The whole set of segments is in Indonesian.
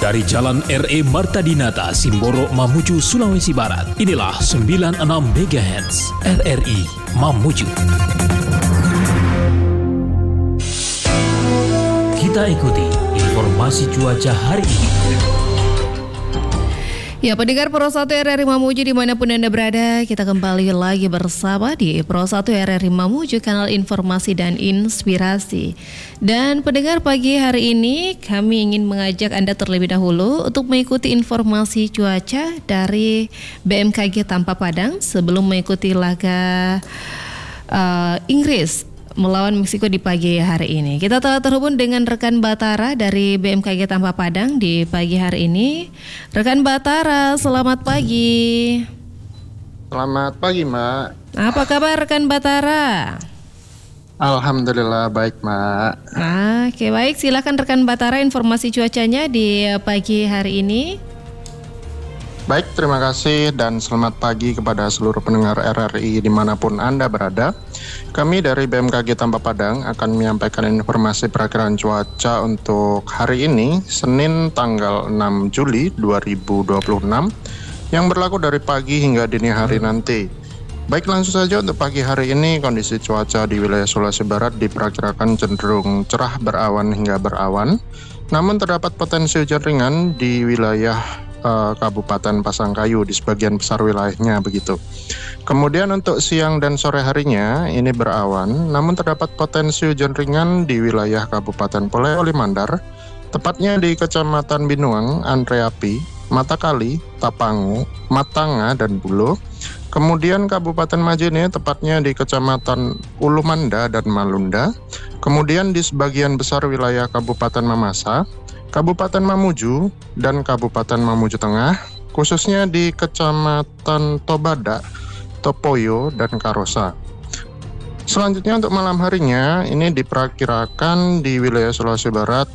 Dari Jalan RE Marta Dinata, Simboro, Mamuju, Sulawesi Barat. Inilah 96 MHz RRI Mamuju. Kita ikuti informasi cuaca hari ini. Ya, pendengar Pro 1 RRI Mamuju dimanapun Anda berada, kita kembali lagi bersama di Pro 1 RRI Mamuju, kanal informasi dan inspirasi. Dan pendengar, pagi hari ini kami ingin mengajak Anda terlebih dahulu untuk mengikuti informasi cuaca dari BMKG Tampa Padang sebelum mengikuti laga Inggris melawan Meksiko di pagi hari ini. Kita telah terhubung dengan rekan Batara dari BMKG Tampa Padang di pagi hari ini. Rekan Batara, selamat pagi. Selamat pagi, Mbak. Apa kabar rekan Batara? Alhamdulillah baik, Mbak. Oke, baik. Silakan rekan Batara informasi cuacanya di pagi hari ini. Baik, terima kasih dan selamat pagi kepada seluruh pendengar RRI dimanapun Anda berada. Kami dari BMKG Tampa Padang akan menyampaikan informasi perakiraan cuaca untuk hari ini, Senin tanggal 6 Juli 2026, yang berlaku dari pagi hingga dini hari nanti. Baik, langsung saja untuk pagi hari ini, kondisi cuaca di wilayah Sulawesi Barat diperkirakan cenderung cerah berawan hingga berawan, namun terdapat potensi hujan ringan di wilayah Kabupaten Pasangkayu di sebagian besar wilayahnya begitu. Kemudian untuk siang dan sore harinya ini berawan, namun terdapat potensi hujan ringan di wilayah Kabupaten Polewali Mandar, tepatnya di Kecamatan Binuang, Andreapi, Matakali, Tapangu, Matanga, dan Bulo. Kemudian Kabupaten Majene, tepatnya di Kecamatan Ulumanda dan Malunda. Kemudian di sebagian besar wilayah Kabupaten Mamasa, Kabupaten Mamuju, dan Kabupaten Mamuju Tengah, khususnya di Kecamatan Tobada, Topoyo, dan Karosa. Selanjutnya untuk malam harinya, ini diperkirakan di wilayah Sulawesi Barat,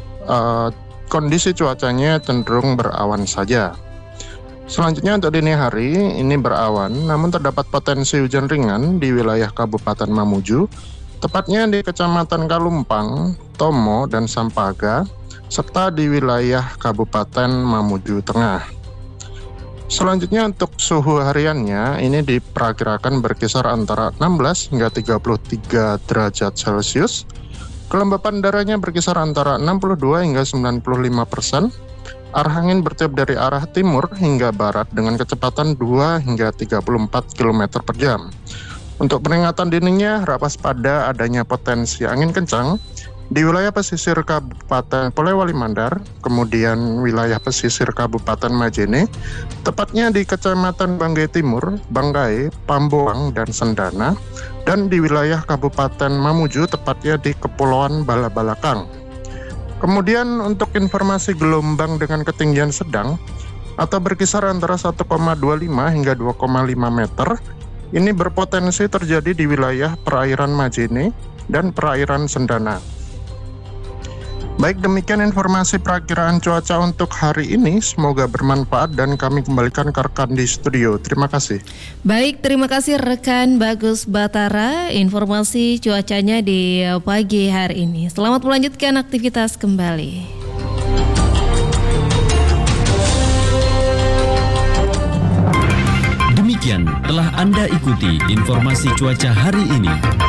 kondisi cuacanya cenderung berawan saja. Selanjutnya untuk dini hari, ini berawan, namun terdapat potensi hujan ringan di wilayah Kabupaten Mamuju, tepatnya di Kecamatan Kalumpang, Tomo, dan Sampaga, serta di wilayah Kabupaten Mamuju Tengah. Selanjutnya untuk suhu hariannya ini diperkirakan berkisar antara 16 hingga 33 derajat Celcius. Kelembapan udaranya berkisar antara 62 hingga 95%. Arah angin bertiup dari arah timur hingga barat dengan kecepatan 2 hingga 34 km per jam. Untuk peringatan dininya, rapas pada adanya potensi angin kencang di wilayah pesisir Kabupaten Polewali Mandar, kemudian wilayah pesisir Kabupaten Majene, tepatnya di Kecamatan Banggai Timur, Banggai, Pamboang, dan Sendana, dan di wilayah Kabupaten Mamuju, tepatnya di Kepulauan Balabalakang. Kemudian untuk informasi gelombang dengan ketinggian sedang atau berkisar antara 1,25 hingga 2,5 meter, ini berpotensi terjadi di wilayah perairan Majene dan perairan Sendana. Baik, demikian informasi perakiraan cuaca untuk hari ini. Semoga bermanfaat dan kami kembalikan ke rekan di studio. Terima kasih. Baik, terima kasih rekan Bagus Batara informasi cuacanya di pagi hari ini. Selamat melanjutkan aktivitas kembali. Demikian telah Anda ikuti informasi cuaca hari ini.